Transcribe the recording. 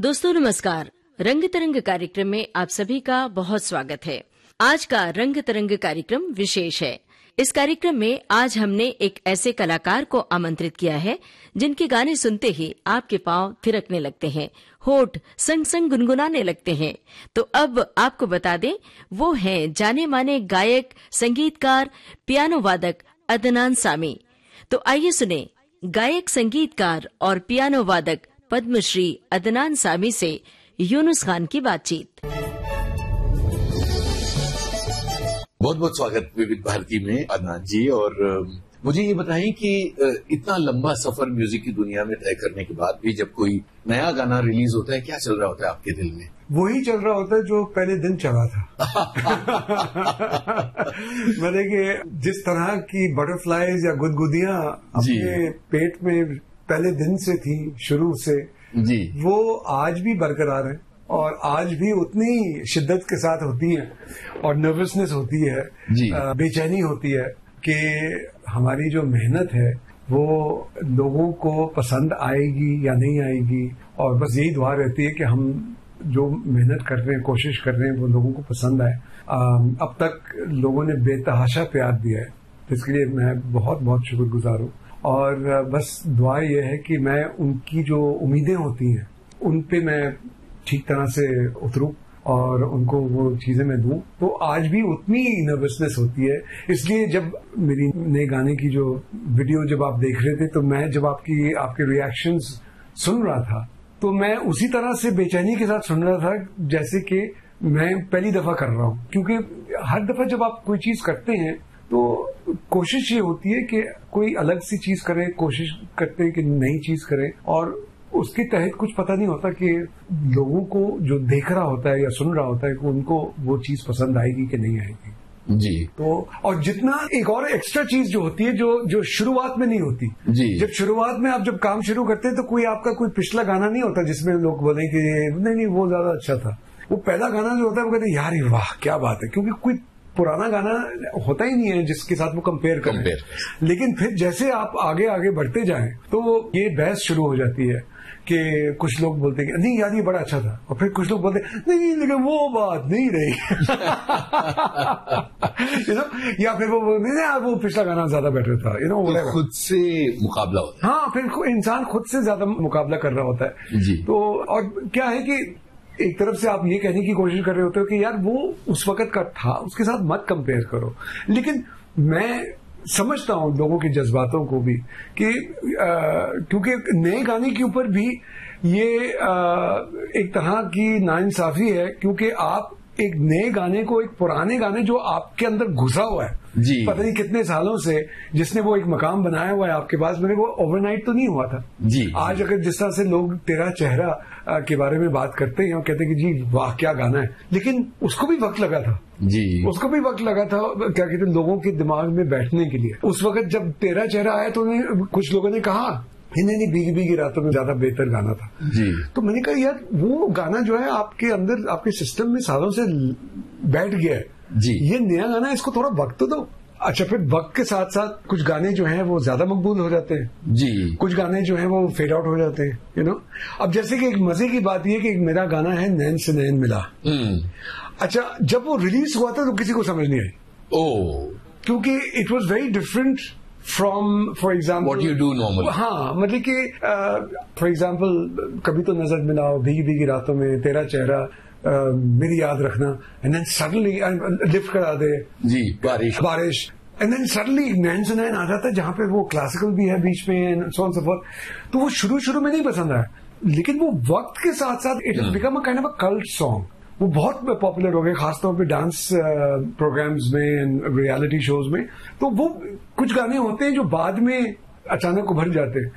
दोस्तों नमस्कार। रंग तरंग कार्यक्रम में आप सभी का बहुत स्वागत है। आज का रंग तरंग कार्यक्रम विशेष है। इस कार्यक्रम में आज हमने एक ऐसे कलाकार को आमंत्रित किया है जिनके गाने सुनते ही आपके पांव थिरकने लगते हैं, होठ संग संग गुनगुनाने लगते हैं। तो अब आपको बता दें, वो हैं जाने माने गायक, संगीतकार, पियानो वादक अदनान सामी। तो आइए सुने गायक, संगीतकार और पियानो वादक पद्मश्री अदनान सामी से यूनुस खान की बातचीत। बहुत बहुत स्वागत विविध भारती में अदनान जी। और मुझे ये बताइए कि इतना लंबा सफर म्यूजिक की दुनिया में तय करने के बाद भी जब कोई नया गाना रिलीज होता है, क्या चल रहा होता है आपके दिल में? वही चल रहा होता है जो पहले दिन चला था। मतलब कि जिस तरह की बटरफ्लाईज या गुदगुदियां अपने पेट में पहले दिन से थी, शुरू से जी, वो आज भी बरकरार है और आज भी उतनी शिद्दत के साथ होती है और नर्वसनेस होती है, बेचैनी होती है कि हमारी जो मेहनत है वो लोगों को पसंद आएगी या नहीं आएगी। और बस यही दुआ रहती है कि हम जो मेहनत कर रहे हैं, कोशिश कर रहे हैं, वो लोगों को पसंद आए। अब तक लोगों ने बेतहाशा प्यार दिया है, इसके लिए मैं बहुत बहुत शुक्रगुजार हूँ। और बस दुआ यह है कि मैं उनकी जो उम्मीदें होती हैं उन पे मैं ठीक तरह से उतरूं और उनको वो चीजें मैं दूं। तो आज भी उतनी नर्वसनेस होती है। इसलिए जब मेरी नए गाने की जो वीडियो जब आप देख रहे थे, तो मैं जब आपके रिएक्शंस सुन रहा था तो मैं उसी तरह से बेचैनी के साथ सुन रहा था जैसे कि मैं पहली दफा कर रहा हूं। क्योंकि हर दफा जब आप कोई चीज करते हैं तो कोशिश ये होती है कि कोई अलग सी चीज करें, कोशिश करते हैं कि नई चीज करें, और उसके तहत कुछ पता नहीं होता कि लोगों को जो देख रहा होता है या सुन रहा होता है कि उनको वो चीज पसंद आएगी कि नहीं आएगी। जी। तो और जितना एक और एक्स्ट्रा चीज जो होती है जो शुरुआत में नहीं होती। जी। जब शुरुआत में आप जब काम शुरू करते हैं तो कोई आपका कोई पिछला गाना नहीं होता जिसमें लोग बोले कि नहीं वो ज्यादा अच्छा था। वो पहला गाना जो होता है वो कहते हैं यार वाह क्या बात है, क्योंकि कोई पुराना गाना होता ही नहीं है जिसके साथ वो कंपेयर करें। लेकिन फिर जैसे आप आगे आगे बढ़ते जाएं तो ये बहस शुरू हो जाती है कि कुछ लोग बोलते हैं नहीं यार ये बड़ा अच्छा था, और फिर कुछ लोग बोलते हैं नहीं लेकिन वो बात नहीं रही। या फिर वो बोलते हैं यार वो पिछला गाना ज्यादा बेटर था। तो खुद से मुकाबला होता है। हाँ, फिर इंसान खुद से ज्यादा मुकाबला कर रहा होता है। जी। तो और क्या है कि एक तरफ से आप ये कहने की कोशिश कर रहे होते हो कि यार वो उस वक्त का था, उसके साथ मत कंपेयर करो। लेकिन मैं समझता हूं लोगों के जज्बातों को भी कि क्योंकि नए गाने के ऊपर भी ये एक तरह की नाइंसाफी है, क्योंकि आप एक नए गाने को, एक पुराने गाने जो आपके अंदर घुसा हुआ है जी, पता नहीं कितने सालों से, जिसने वो एक मकाम बनाया हुआ है आपके पास, मेरे को ओवरनाइट तो नहीं हुआ था। जी। आज अगर जिस तरह से लोग तेरा चेहरा के बारे में बात करते हैं और कहते हैं कि जी वाह क्या गाना है, लेकिन उसको भी वक्त लगा था। जी। उसको भी वक्त लगा था, क्या कहते हैं, लोगों के दिमाग में बैठने के लिए। उस वक्त जब तेरा चेहरा आया तो कुछ लोगों ने कहा नहीं भीगी भीगी रातों में ज्यादा बेहतर गाना था। जी। तो मैंने कहा यार वो गाना जो है आपके अंदर, आपके सिस्टम में सालों से बैठ गया है। जी। ये नया गाना है, इसको थोड़ा वक्त तो दो। अच्छा, फिर वक्त के साथ साथ कुछ गाने जो हैं वो ज्यादा मकबूल हो जाते हैं। जी। कुछ गाने जो हैं वो फेड आउट हो जाते हैं। अब जैसे कि एक मजे की बात ये कि एक मेरा गाना है नैन से नैन मिला। अच्छा, जब वो रिलीज हुआ था तो किसी को समझ नहीं आई। क्योंकि it was very different from for example what you do normally. हाँ, मतलब कि फॉर एग्जाम्पल कभी तो नजर मिलाओ, भीगी भीगी रातों में, तेरा चेहरा, मेरी याद रखना, एंड देन सडनली लिफ्ट करा दे जी, बारिश, एंड देन सडनली नैन से नैन आ जाता है जहां पे वो क्लासिकल भी है बीच में, and so on so forth. तो वो शुरू में नहीं पसंद आया, लेकिन वो वक्त के साथ साथ it has become a kind of a cult song. वो बहुत पॉपुलर हो गए, खासतौर पे डांस प्रोग्राम्स में, रियलिटी शोज में। तो वो कुछ गाने होते हैं जो बाद में अचानक उभर जाते हैं।